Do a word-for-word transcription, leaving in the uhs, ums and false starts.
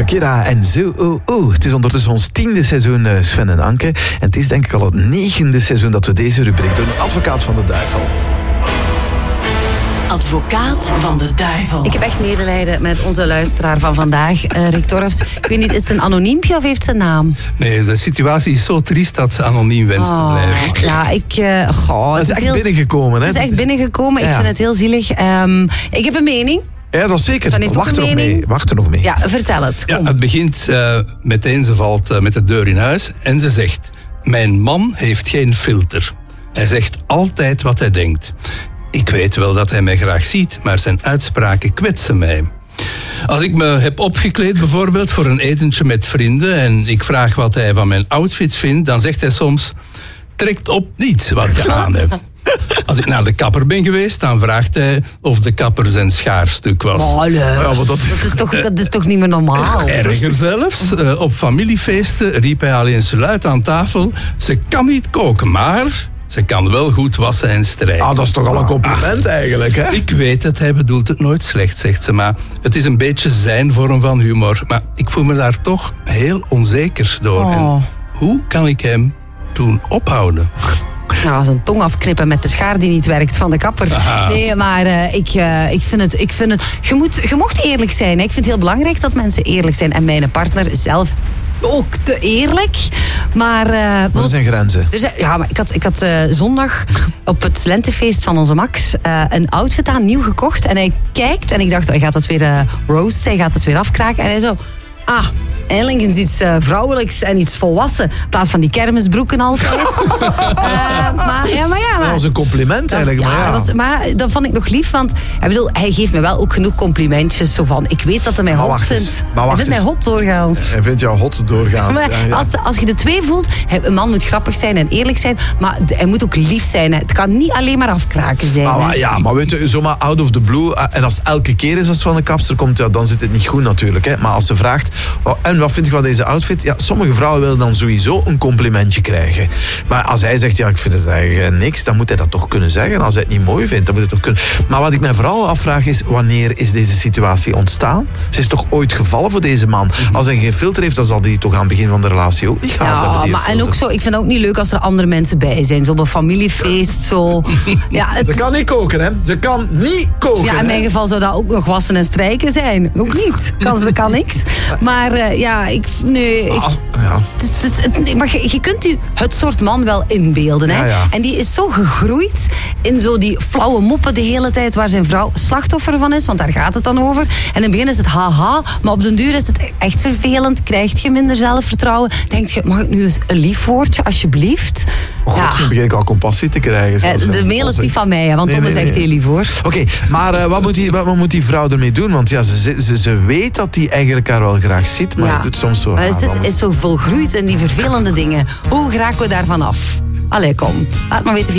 Shakira en Zo Oh Oh. Het is ondertussen ons tiende seizoen, Sven en Anke. En het is denk ik al het negende seizoen dat we deze rubriek doen. Advocaat van de duivel. Advocaat van de duivel. Ik heb echt medelijden met onze luisteraar van vandaag, uh, Rick Torfs. Ik weet niet, is het een anoniempje of heeft ze een naam? Nee, de situatie is zo triest dat ze anoniem wenst oh, te blijven. Ja, ik... Uh, goh, het is echt heel, binnengekomen, hè? Het is echt binnengekomen. Ja. Ik vind het heel zielig. Um, ik heb een mening. Ja, dat is zeker. Wacht er nog mee. Wacht er nog mee. Ja, vertel het. Kom. Ja, het begint uh, meteen, ze valt uh, met de deur in huis en ze zegt: mijn man heeft geen filter. Hij zegt altijd wat hij denkt. Ik weet wel dat hij mij graag ziet, maar zijn uitspraken kwetsen mij. Als ik me heb opgekleed bijvoorbeeld voor een etentje met vrienden en ik vraag wat hij van mijn outfit vindt, dan zegt hij soms: trekt op niets wat je aan hebt. Als ik naar de kapper ben geweest, dan vraagt hij of de kapper zijn schaarstuk was. Oh, ja, maar dat, dat, is toch, dat is toch niet meer normaal? Erger zelfs, uh, op familiefeesten riep hij al eens luid aan tafel: ze kan niet koken, maar ze kan wel goed wassen en strijken. Ah, dat is toch al een compliment ah, eigenlijk, hè? Ik weet het, hij bedoelt het nooit slecht, zegt ze, maar het is een beetje zijn vorm van humor. Maar ik voel me daar toch heel onzeker door. Oh. En hoe kan ik hem doen ophouden? Nou, zijn tong afknippen met de schaar die niet werkt van de kapper. Aha. Nee, maar uh, ik, uh, ik vind het... Ik vind het je, moet, je mocht eerlijk zijn. Hè. Ik vind het heel belangrijk dat mensen eerlijk zijn. En mijn partner zelf ook te eerlijk. Maar... Uh, Wat zijn grenzen? Dus, ja, maar ik had, ik had uh, zondag op het lentefeest van onze Max uh, een outfit aan, nieuw gekocht. En hij kijkt en ik dacht, hij gaat het weer uh, roast, hij gaat het weer afkraken. En hij zo... Ah, eindelijk is iets uh, vrouwelijks en iets volwassen. In plaats van die kermisbroeken altijd. uh, maar, ja, maar ja, maar, dat was een compliment eigenlijk. Dat, maar, ja. ja. was, maar dat vond ik nog lief. Want ik bedoel, hij geeft me wel ook genoeg complimentjes. Zo van, ik weet dat hij mij maar hot vindt. Hij vindt mij hot doorgaans. Hij vindt jou hot doorgaans. Maar ja, ja. Als, als je de twee voelt, een man moet grappig zijn en eerlijk zijn. Maar hij moet ook lief zijn. Het kan niet alleen maar afkraken zijn. Maar, maar, ja, maar weet je, zomaar out of the blue. En als het elke keer is als het van de kapster komt, ja, dan zit het niet goed natuurlijk. Hè. Maar als ze vraagt, oh, en wat vind je van deze outfit? Ja, sommige vrouwen willen dan sowieso een complimentje krijgen. Maar als hij zegt, ja, ik vind het eigenlijk niks, dan moet hij dat toch kunnen zeggen. Als hij het niet mooi vindt, dan moet hij het toch kunnen. Maar wat ik mij vooral afvraag is, wanneer is deze situatie ontstaan? Ze is toch ooit gevallen voor deze man? Mm-hmm. Als hij geen filter heeft, dan zal hij toch aan het begin van de relatie ook niet gehad ja, hebben. Maar en ook zo, ik vind het ook niet leuk als er andere mensen bij zijn. Zo op een familiefeest, zo. Ja, het... Ze kan niet koken, hè? Ze kan niet koken. Ja, in mijn hè? geval zou dat ook nog wassen en strijken zijn. Ook niet. Kan, dat kan niks. Maar uh, ja, ik... Nee, ik, Als, ja. het is, het, het, maar je, je kunt u het soort man wel inbeelden. Hè? Ja, ja. En die is zo gegroeid in zo die flauwe moppen de hele tijd waar zijn vrouw slachtoffer van is, want daar gaat het dan over. En in het begin is het haha, maar op den duur is het echt vervelend. Krijg je minder zelfvertrouwen? Denk je, mag ik nu eens een lief woordje, alsjeblieft? Oh God, ja. nu begin ik al compassie te krijgen. Zelfs, de mail is niet van mij, hè, want nee, Tom nee, is echt nee. heel lief hoor. Oké, okay, maar uh, wat, moet die, wat, wat moet die vrouw ermee doen? Want ja, ze, ze, ze weet dat hij eigenlijk haar wel graag ziet, maar ja. hij doet soms zo. Maar het is, is zo volgroeid in die vervelende dingen. Hoe geraken we daarvan af? Allee, kom. Laat maar weten via